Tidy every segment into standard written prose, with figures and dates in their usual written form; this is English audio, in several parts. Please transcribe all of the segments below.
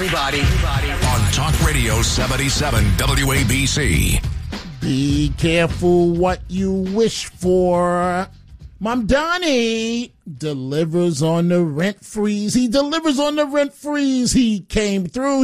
everybody on Talk Radio 77 WABC. Be careful what you wish for. Mamdani delivers on the rent freeze. He delivers on the rent freeze. He came through.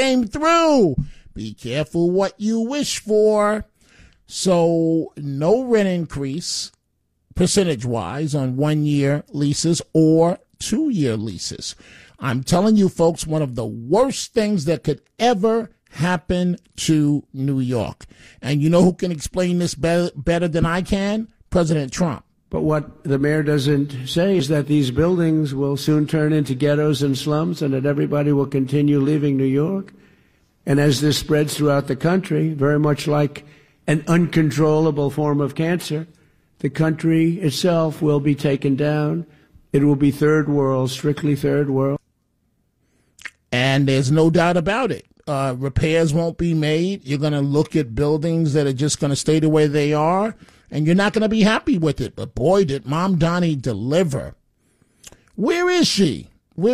Be careful what you wish for. So no rent increase percentage-wise on 1-year leases or 2-year leases. I'm telling you, folks, one of the worst things that could ever happen to New York. And you know who can explain this better than I can? President Trump. But what the mayor doesn't say is that these buildings will soon turn into ghettos and slums and that everybody will continue leaving New York. And as this spreads throughout the country, very much like an uncontrollable form of cancer, the country itself will be taken down. It will be third world, strictly third world. And there's no doubt about it. Repairs won't be made. You're going to look at buildings that are just going to stay the way they are, and you're not going to be happy with it. But boy, did Mamdani deliver. Where is she?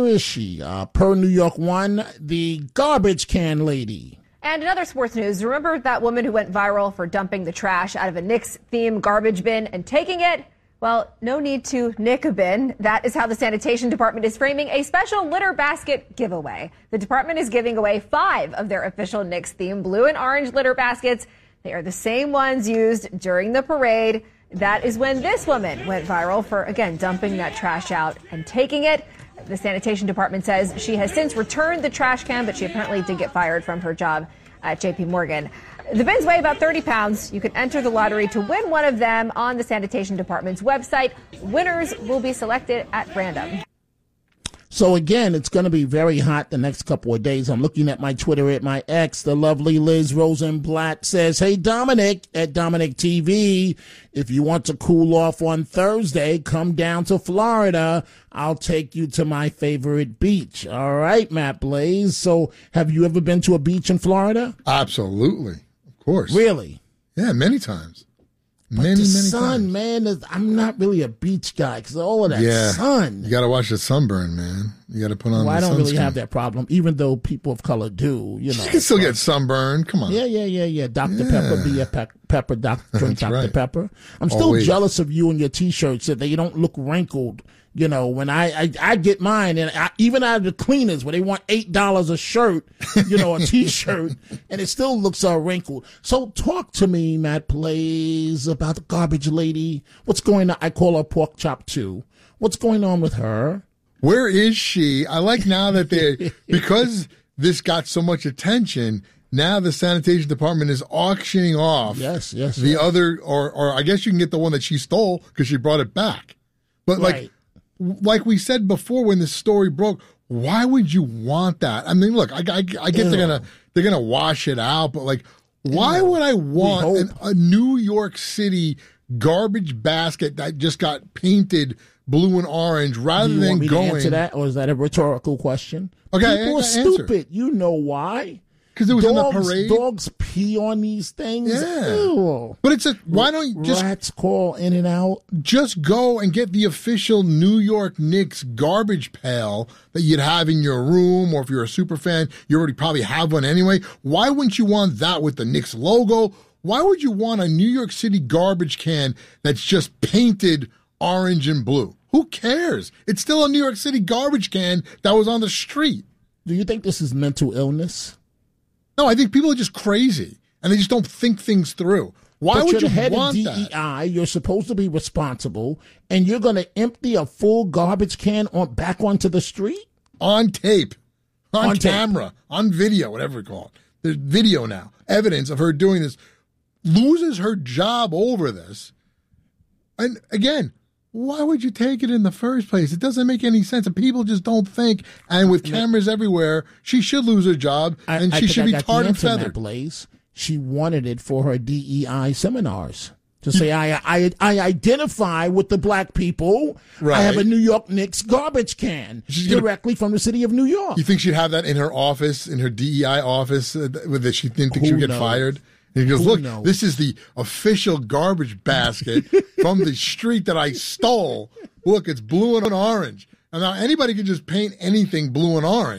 Per New York One, the garbage can lady. And in other sports news, remember that woman who went viral for dumping the trash out of a Knicks-themed garbage bin and taking it? Well, no need to nick a bin. That is how the sanitation department is framing a special litter basket giveaway. The department is giving away 5 of their official Knicks-themed blue and orange litter baskets. They are the same ones used during the parade. That is when this woman went viral for, again, dumping that trash out and taking it. The sanitation department says she has since returned the trash can, but she apparently did get fired from her job at J.P. Morgan. The bins weigh about 30 pounds. You can enter the lottery to win one of them on the sanitation department's website. Winners will be selected at random. So again, it's going to be very hot the next couple of days. I'm looking at my Twitter at my ex, the lovely Liz Rosenblatt says, hey, Dominic at Dominic TV, if you want to cool off on Thursday, come down to Florida. I'll take you to my favorite beach. All right, Matt Blaze. So have you ever been to a beach in Florida? Absolutely. Of course. Really? Yeah, many times. But many the times. sun, man, I'm not really a beach guy because all of that sun. You got to watch the sunburn, man. You got to put on Well, the I don't really sunscreen. have that problem, even though people of color do. You know, You can still get sunburn. Come on. Yeah. Dr. Pepper, be a pepper, drink That's Dr. right. Pepper. I'm still Always. jealous of you and your T-shirts that they don't look wrinkled. You know, when I get mine, and even out of the cleaners where they want $8 a shirt, you know, a T-shirt, and it still looks wrinkled. So talk to me, Matt Plays, about the garbage lady. What's going on? I call her Pork Chop 2. What's going on with her? Where is she? I like now that because this got so much attention, now the sanitation department is auctioning off the other, or I guess you can get the one that she stole because she brought it back. But like we said before when this story broke, why would you want that? I mean, look, I get they're gonna wash it out, but like, why would I want a New York City garbage basket that just got painted blue and orange rather than than going? To answer that, or is that a rhetorical question? Okay, people are stupid. You know why? Because it was in the parade. Dogs pee on these things. Yeah. Ew. But why don't you just rats crawl in and out? Just go and get the official New York Knicks garbage pail that you'd have in your room, or if you're a super fan, you already probably have one anyway. Why wouldn't you want that with the Knicks logo? Why would you want a New York City garbage can that's just painted orange and blue? Who cares? It's still a New York City garbage can that was on the street. Do you think this is mental illness? No, I think people are just crazy, and they just don't think things through. Why would you want DEI, that? You're supposed to be responsible, and you're going to empty a full garbage can back onto the street? On tape, on camera, tape. on video, whatever you call it. There's video now, evidence of her doing this. Loses her job over this. And again, why would you take it in the first place? It doesn't make any sense. And people just don't think. And with cameras everywhere, she should lose her job, and she should be tarred and feathered. Blaze. She wanted it for her DEI seminars. To say, I identify with the black people. Right. I have a New York Knicks garbage can directly from the city of New York. You think she'd have that in her office, in her DEI office, that she didn't think she would get fired? And he goes, look, this is the official garbage basket from the street that I stole. Look, it's blue and orange. And now anybody can just paint anything blue and orange.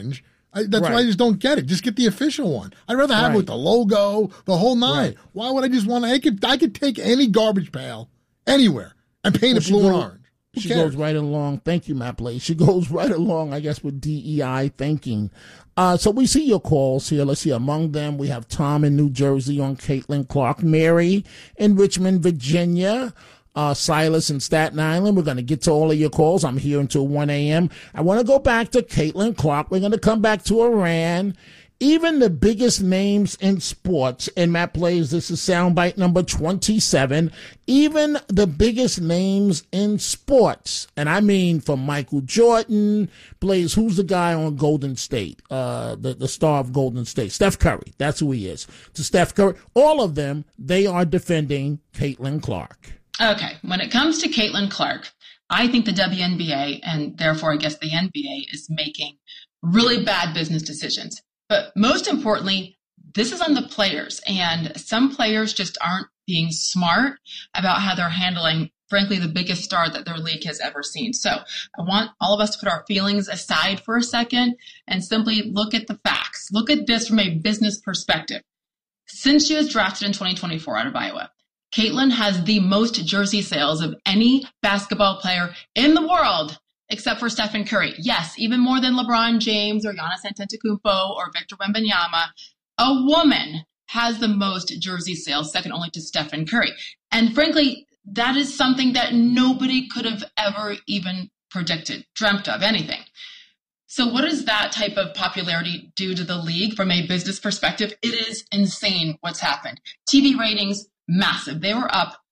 That's why I just don't get it. Just get the official one. I'd rather have it with the logo, the whole nine. Why would I just want to? I could take any garbage pail anywhere and paint it blue and orange. She goes right along. Thank you, Matt Blaze. She goes right along, I guess, with DEI thinking. So we see your calls here. Let's see. Among them, we have Tom in New Jersey on Caitlin Clark, Mary in Richmond, Virginia, Silas in Staten Island. We're going to get to all of your calls. I'm here until 1 a.m. I want to go back to Caitlin Clark. We're going to come back to Iran. Even the biggest names in sports, and Matt Blaze, this is soundbite number 27, even the biggest names in sports, and I mean from Michael Jordan, Blaze, who's the guy on Golden State, the star of Golden State, Steph Curry, that's who he is, to Steph Curry, all of them, they are defending Caitlin Clark. Okay, when it comes to Caitlin Clark, I think the WNBA, and therefore I guess the NBA, is making really bad business decisions. But most importantly, this is on the players, and some players just aren't being smart about how they're handling, frankly, the biggest star that their league has ever seen. So I want all of us to put our feelings aside for a second and simply look at the facts. Look at this from a business perspective. Since she was drafted in 2024 out of Iowa, Caitlin has the most jersey sales of any basketball player in the world, except for Stephen Curry. Yes, even more than LeBron James or Giannis Antetokounmpo or Victor Wembanyama. A woman has the most jersey sales, second only to Stephen Curry. And frankly, that is something that nobody could have ever even predicted, dreamt of, anything. So what does that type of popularity do to the league from a business perspective? It is insane what's happened. TV ratings, massive. They were up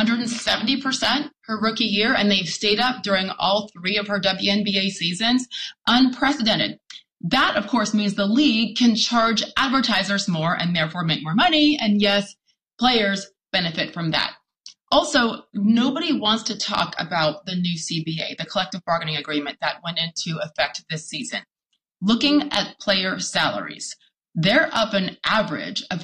170% her rookie year, and they've stayed up during all three of her WNBA seasons. Unprecedented. That, of course, means the league can charge advertisers more and therefore make more money. And yes, players benefit from that. Also, nobody wants to talk about the new CBA, the collective bargaining agreement that went into effect this season. Looking at player salaries, they're up an average of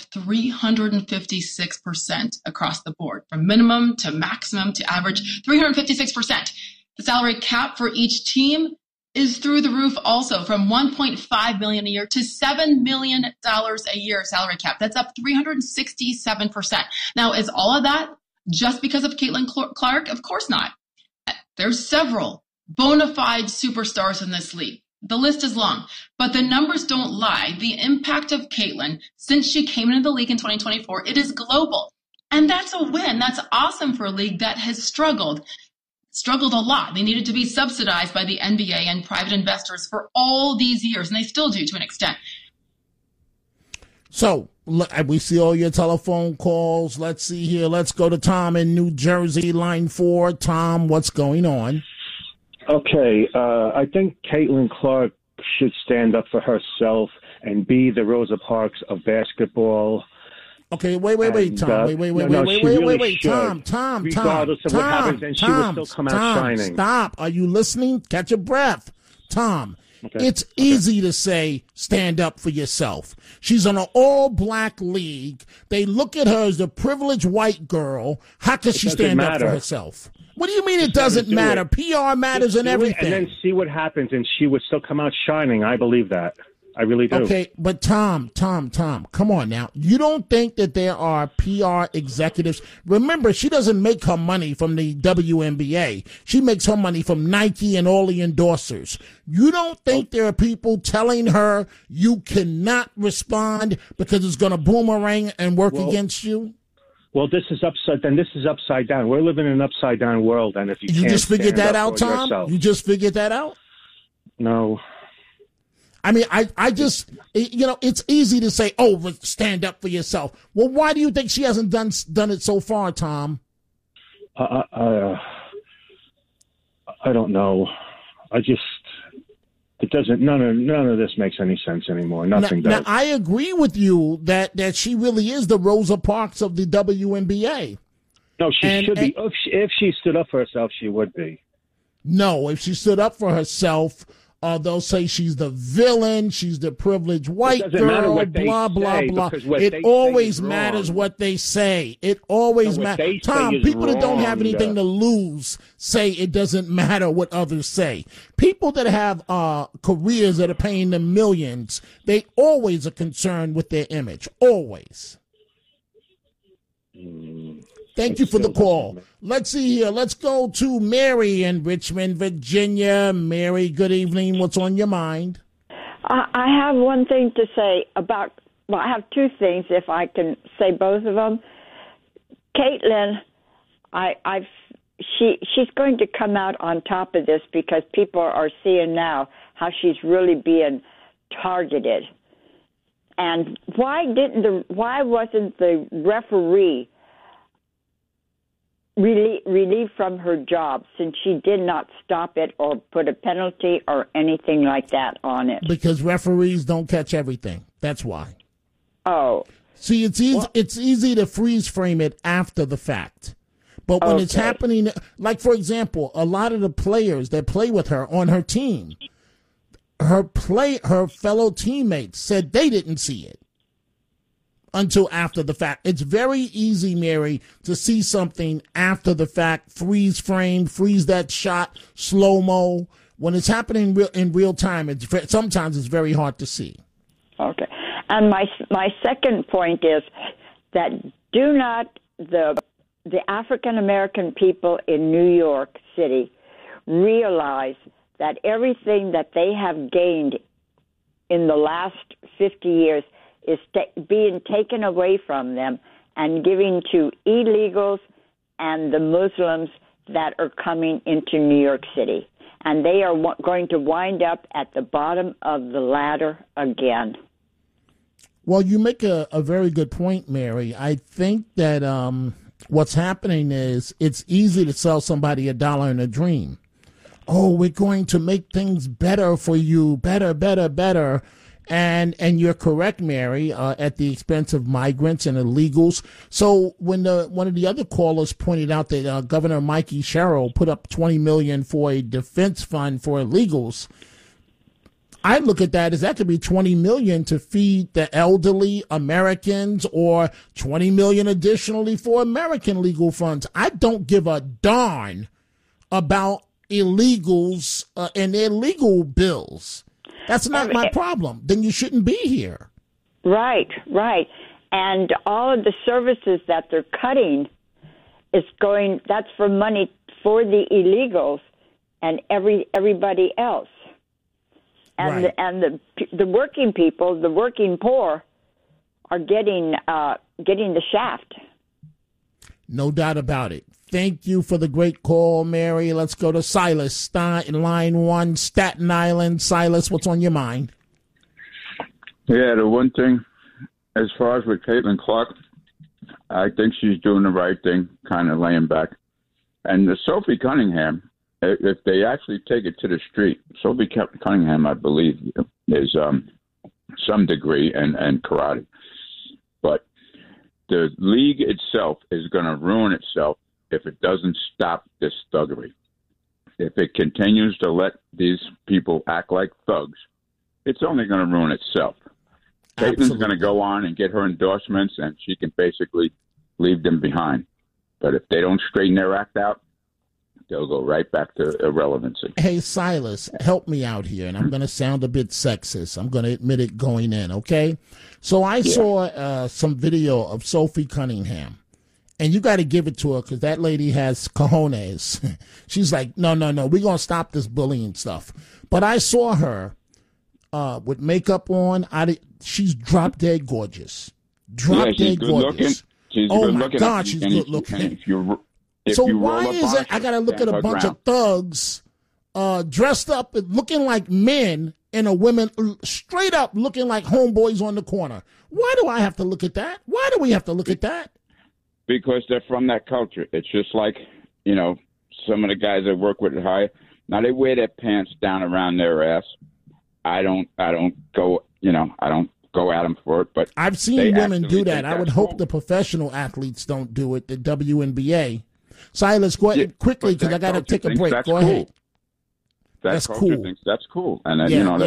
356% across the board, from minimum to maximum to average, 356%. The salary cap for each team is through the roof also, from $1.5 million a year to $7 million a year salary cap. That's up 367%. Now, is all of that just because of Caitlin Clark? Of course not. There's several bona fide superstars in this league. The list is long, but the numbers don't lie. The impact of Caitlin since she came into the league in 2024, it is global. And that's a win. That's awesome for a league that has struggled a lot. They needed to be subsidized by the NBA and private investors for all these years, and they still do to an extent. So we see all your telephone calls. Let's see here. Let's go to Tom in New Jersey, line 4. Tom, what's going on? Okay, I think Caitlin Clark should stand up for herself and be the Rosa Parks of basketball. Okay, wait, Tom. Wait, Tom. Regardless of what happens, and she will still come out shining. Stop. Are you listening? Catch your breath. Tom, it's easy to say stand up for yourself. She's on an all-black league. They look at her as the privileged white girl. How can she stand up for herself? What do you mean it doesn't matter? PR matters and everything. And then see what happens, and she would still come out shining. I believe that. I really do. Okay, but Tom, come on now. You don't think that there are PR executives? Remember, she doesn't make her money from the WNBA. She makes her money from Nike and all the endorsers. You don't think there are people telling her you cannot respond because it's going to boomerang and work against you? Well, this is upside down. We're living in an upside down world, and if you can't just figured that out, Tom? Yourself, you just figured that out? No. I mean, I just, it's easy to say, stand up for yourself. Well, why do you think she hasn't done it so far, Tom? I don't know. It doesn't, none of this makes any sense anymore. Nothing does. Now, I agree with you that she really is the Rosa Parks of the WNBA. No, she should be. If she stood up for herself, she would be. No, if she stood up for herself, They'll say she's the villain, she's the privileged white girl, blah, blah, blah. It always matters what they say. It always matters. Tom, people that don't have anything to lose say it doesn't matter what others say. People that have careers that are paying them millions, they always are concerned with their image. Always. Thank you for the call. Let's see here. Let's go to Mary in Richmond, Virginia. Mary, good evening. What's on your mind? I have one thing to say about, well, I have two things, if I can say both of them. Caitlin, she's going to come out on top of this because people are seeing now how she's really being targeted. And why wasn't the referee relieved from her job since she did not stop it or put a penalty or anything like that on it? Because referees don't catch everything. That's why. Oh. See, it's easy to freeze frame it after the fact. But when it's happening, like, for example, a lot of the players that play with her on her team, her fellow teammates said they didn't see it until after the fact. It's very easy, Mary, to see something after the fact, freeze frame, freeze that shot, slow-mo. When it's happening in real time, sometimes it's very hard to see. Okay. And my second point is that do not the African-American people in New York City realize that everything that they have gained in the last 50 years is being taken away from them and giving to illegals and the Muslims that are coming into New York City. And they are going to wind up at the bottom of the ladder again. Well, you make a very good point, Mary. I think that what's happening is it's easy to sell somebody $1 in a dream. Oh, we're going to make things better for you, better. And you're correct, Mary, at the expense of migrants and illegals. So when one of the other callers pointed out that Governor Mikey Sherrill put up $20 million for a defense fund for illegals, I look at that as that could be $20 million to feed the elderly Americans or $20 million additionally for American legal funds. I don't give a darn about illegals and their legal bills. That's not my problem. Then you shouldn't be here. Right. And all of the services that they're cutting that's for money for the illegals and everybody else. And right. the working people, the working poor, are getting the shaft. No doubt about it. Thank you for the great call, Mary. Let's go to Silas in line 1, Staten Island. Silas, what's on your mind? Yeah, the one thing, as far as with Caitlin Clark, I think she's doing the right thing, kind of laying back. And the Sophie Cunningham, if they actually take it to the street, Sophie Cunningham, I believe, is some degree in karate. But the league itself is going to ruin itself if it doesn't stop this thuggery. If it continues to let these people act like thugs, it's only going to ruin itself. Caitlin's going to go on and get her endorsements, and she can basically leave them behind. But if they don't straighten their act out, they'll go right back to irrelevancy. Hey, Silas, help me out here, and I'm going to sound a bit sexist. I'm going to admit it going in, okay? So I saw some video of Sophie Cunningham. And you got to give it to her because that lady has cojones. She's like, no, we're going to stop this bullying stuff. But I saw her with makeup on. She's drop dead gorgeous. Drop dead gorgeous. Oh, my God, she's good looking. So why is it I got to look at a bunch of thugs dressed up, looking like men, and a women straight up looking like homeboys on the corner? Why do I have to look at that? Why do we have to look at that? Because they're from that culture. It's just like, some of the guys I work with at High. Now they wear their pants down around their ass. I don't go at them for it. But I've seen women do that. I would hope the professional athletes don't do it. The WNBA. Silas, go ahead quickly because I got to take a break. Go ahead. That culture cool. thinks that's cool. And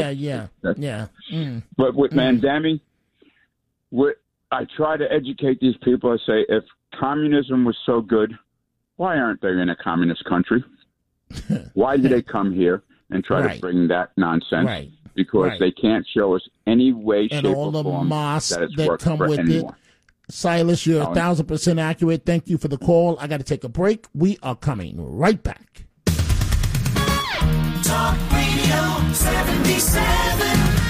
But with Mandami, I try to educate these people. I say, if communism was so good, why aren't they in a communist country? Why do they come here and try to bring that nonsense? Right. Because they can't show us any way, and shape, all or form that it's that worked come for with anyone. it. Silas, you're 1,000% accurate. Thank you for the call. I got to take a break. We are coming right back. Talk Radio 77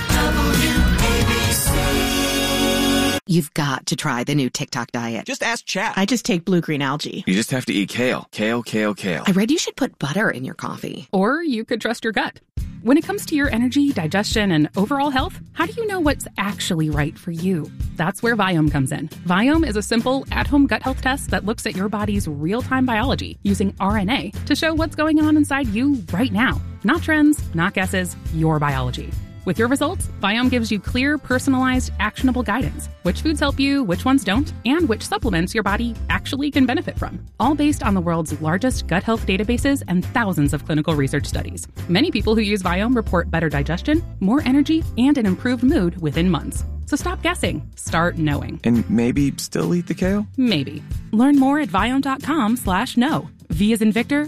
WABC. You've got to try the new TikTok diet. Just ask Chat. I just take blue-green algae. You just have to eat kale. Kale, kale, kale. I read you should put butter in your coffee. Or you could trust your gut. When it comes to your energy, digestion, and overall health, how do you know what's actually right for you? That's where Viome comes in. Viome is a simple, at-home gut health test that looks at your body's real-time biology using RNA to show what's going on inside you right now. Not trends, not guesses, your biology. With your results, Viome gives you clear, personalized, actionable guidance. Which foods help you, which ones don't, and which supplements your body actually can benefit from. All based on the world's largest gut health databases and thousands of clinical research studies. Many people who use Viome report better digestion, more energy, and an improved mood within months. So stop guessing. Start knowing. And maybe still eat the kale? Maybe. Learn more at Viome.com/know. V as in Victor,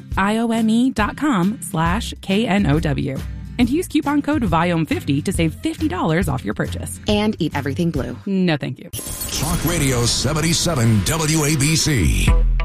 IOME.com/KNOW. And use coupon code VIOME50 to save $50 off your purchase. And eat everything blue. No, thank you. Talk Radio 77 WABC.